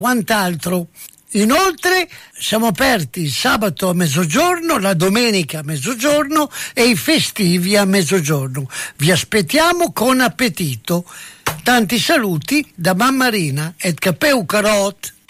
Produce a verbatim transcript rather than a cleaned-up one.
quant'altro. Inoltre siamo aperti il sabato a mezzogiorno, la domenica a mezzogiorno e i festivi a mezzogiorno. Vi aspettiamo con appetito. Tanti saluti da Mamma Rina et Capeu Carot.